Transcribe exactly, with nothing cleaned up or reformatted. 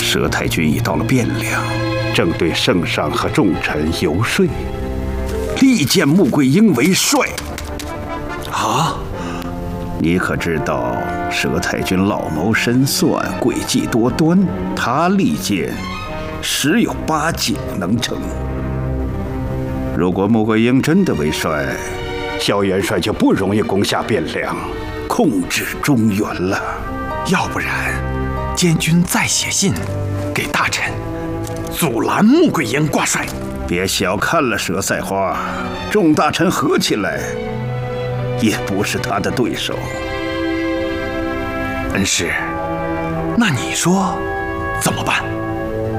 佘太君已到了汴梁，正对圣上和众臣游说，力荐穆桂英为帅。 啊！ 你可知道佘太君老谋深算，诡计多端，他力荐十有八九能成。如果穆桂英真的为帅，萧元帅就不容易攻下汴梁，控制中原了。 要不然，监军再写信给大臣，阻拦穆桂英挂帅。 别小看了佘赛花，众大臣合起来也不是他的对手。 恩师，那你说怎么办？